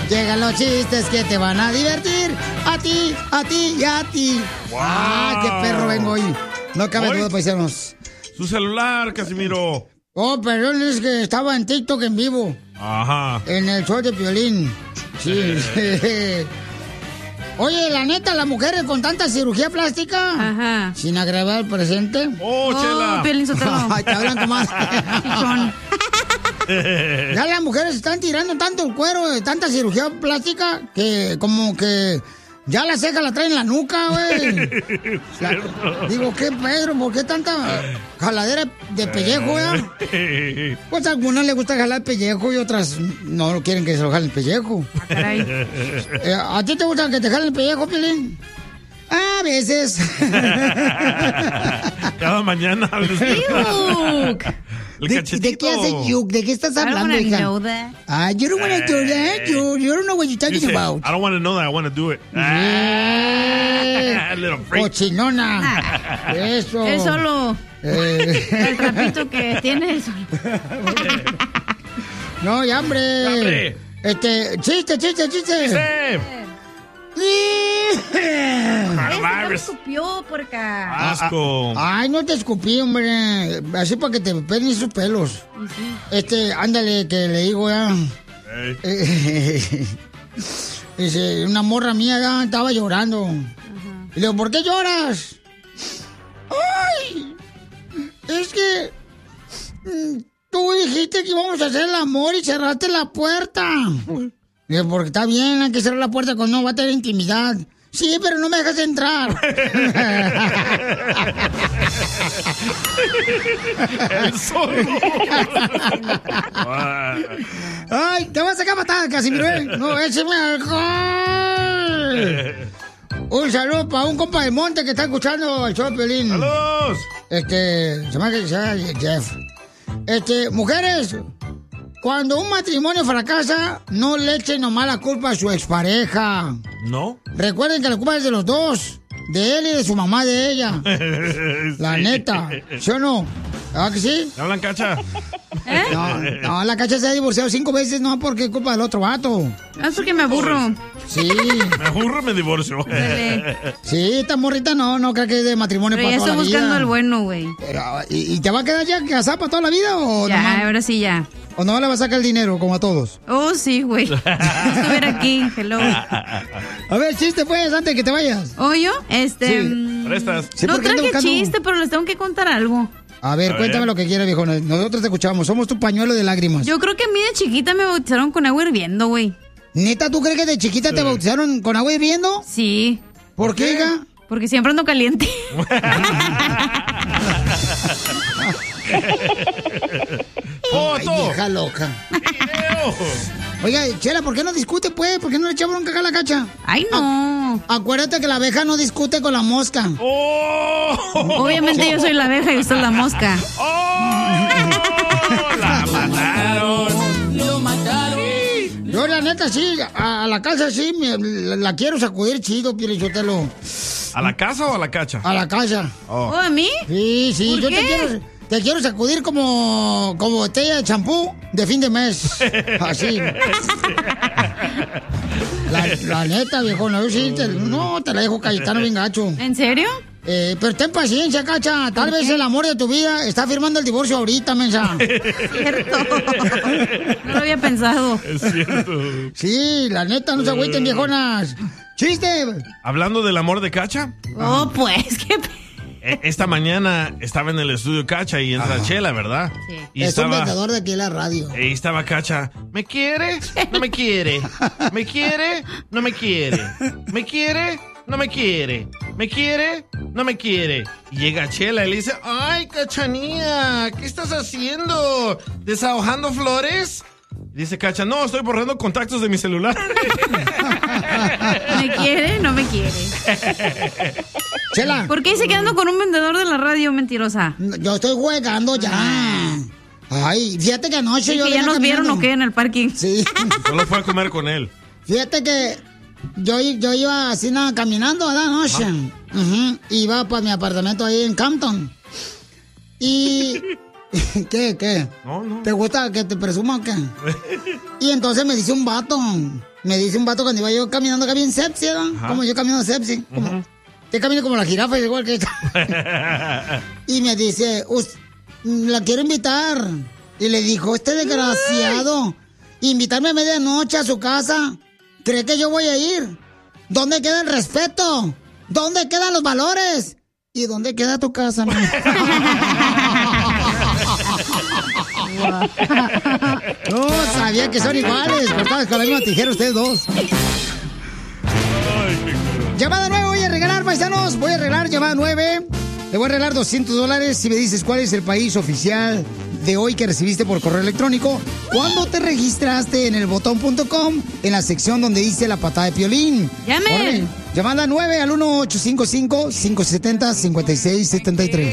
Llegan los chistes que te van a divertir. A ti, a ti y a ti. Wow. ¡Ah, qué perro vengo hoy! No cabe duda, paisanos. Su celular, Casimiro. Oh, perdón, es que estaba en TikTok en vivo. Ajá. En el show de Piolín. Sí. Oye, la neta, las mujeres con tanta cirugía plástica. Ajá. Sin agravar el presente. ¡Oh, Chela! Piolín Sotelo. Ay, te hablan como Ya las mujeres están tirando tanto el cuero de tanta cirugía plástica que como que ya la ceja la traen en la nuca, güey. Digo, ¿qué, Pedro? ¿Por qué tanta jaladera de pellejo, ya? Pues a algunas les gusta jalar el pellejo y otras no quieren que se lo jalen el pellejo. ¿A ti te gusta que te jalen el pellejo, Piolín? A veces. Cada mañana. ¿De qué hace Yuk? ¿De qué estás hablando, hija? You don't want to know that. You don't know what you're talking about. I don't want to know that. I want to do it. Little freak. Cochinona. Eso. Es solo el trapito que tienes. No, ya, hombre. Chiste. Me escupió, porca. Asco. Ay, no te escupí, hombre. Así para que te peguen sus pelos. Sí. Ándale, que le digo ya. Dice, una morra mía ya estaba llorando. Y le digo, ¿por qué lloras? Ay, es que tú dijiste que íbamos a hacer el amor y cerraste la puerta. Digo, porque está bien, hay que cerrar la puerta cuando no va a tener intimidad. Sí, pero no me dejas entrar. El zorro. Ay, te vas a sacar patada, Casimiro. No, écheme alcohol. Un saludo para un compa del monte que está escuchando el show de Piolín. ¡Saludos! Se llama Jeff. Mujeres, cuando un matrimonio fracasa, no le echen nomás la culpa a su expareja. ¿No? Recuerden que la culpa es de los dos. De él y de su mamá de ella. La neta. ¿Sí o no? ¿Ah, que sí? ¿Te hablan, Cacha? No, la Cacha se ha divorciado 5 veces, no porque es culpa del otro vato. Es porque me aburro. Sí. Me aburro, me divorcio. Sí, esta morrita no creo que es de matrimonio Pero para ya toda la estoy vida. buscando el bueno, güey. ¿Y te va a quedar ya casada para toda la vida o Ya, nomás? ahora sí ya. ¿O no le va a sacar el dinero como a todos? Oh, sí, güey. No estuviera aquí. Hello. A ver, chiste pues, antes de que te vayas. ¿O yo? Prestas. Sí, no ¿por qué anda traje buscando? chiste, pero les tengo que contar algo. A ver, cuéntame lo que quieras, viejo. Nosotros te escuchamos. Somos tu pañuelo de lágrimas. Yo creo que a mí de chiquita me bautizaron con agua hirviendo, güey. ¿Neta, tú crees que de chiquita te bautizaron con agua hirviendo? Sí. ¿Por qué, hija? Porque siempre ando caliente. Ay, vieja loca. Oiga, Chela, ¿por qué no discute, pues? ¿Por qué no le echamos bronca acá a la Cacha? Ay, no. Acuérdate que la abeja no discute con la mosca. Obviamente yo soy la abeja y usted es la mosca. ¡La mataron! ¡Lo mataron! Yo, la neta, sí, a la casa sí, la quiero sacudir chido, Pielichotelo. ¿A la casa o a la Cacha? A la casa. ¿Oh, a mí? Sí, ¿Por yo qué? te quiero sacudir como botella de champú de fin de mes. Así. La neta, viejo, no, sí, te la dejo Cayetano bien gacho. ¿En serio? Pero ten paciencia, Cacha. Tal vez el amor de tu vida está firmando el divorcio ahorita, mensa. Cierto. No lo había pensado. Es cierto. Sí, la neta, no se agüiten, viejonas. ¡Chiste! Hablando del amor de Cacha. Oh, pues, qué... Esta mañana estaba en el estudio Cacha y entra Chela, ¿verdad? Sí. Y Es un estaba, vendedor de aquí en la radio. y estaba Cacha. ¿Me quiere? ¿No me quiere? ¿Me quiere? ¿No me quiere? ¿Me quiere? ¿No me quiere? ¿Me quiere? ¿No me quiere? Y llega Chela y le dice, ¡ay, Cachanía! ¿Qué estás haciendo? ¿Desahogando flores? Y dice Cacha, no, estoy borrando contactos de mi celular. ¿Me quiere? No me quiere. Chela. ¿Por qué se quedando con un vendedor de la radio, mentirosa? Yo estoy jugando ya. Ay, fíjate que anoche Sí, yo que ya venía nos vieron caminando. o qué en el parking. Sí. Solo fue a comer con él. Fíjate que yo iba así nada caminando, ¿verdad? Anoche. Iba para mi apartamento ahí en Campton. Y ¿Qué? No. ¿Te gusta que te presuma o qué? Y entonces me dice un vato cuando iba yo caminando acá bien sepsi, ¿no? Como yo caminando sepsi. Como, yo camino como la jirafa, igual que esta. Y me dice, la quiero invitar. Y le dijo, este desgraciado, invitarme a medianoche a su casa. ¿Cree que yo voy a ir? ¿Dónde queda el respeto? ¿Dónde quedan los valores? ¿Y dónde queda tu casa, man? No, sabía que son iguales. Cortados con la misma tijera ustedes dos. Llamada 9 voy a regalar, paisanos. Voy a regalar llamada 9. Te voy a regalar $200 si me dices cuál es el país oficial de hoy que recibiste por correo electrónico. ¿Cuándo te registraste en elbotón.com en la sección donde dice la patada de Piolín? ¡Llame! Llamada 9 al 1-855-570-5673.